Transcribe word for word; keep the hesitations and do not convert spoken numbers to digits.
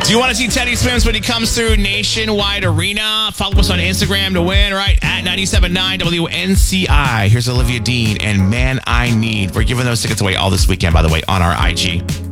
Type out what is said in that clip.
Do you want to see Teddy Swims when he comes through Nationwide Arena? Follow us on Instagram to win, right? At ninety-seven point nine W N C I. Here's Olivia Dean and Man I Need. We're giving those tickets away all this weekend, by the way, on our I G.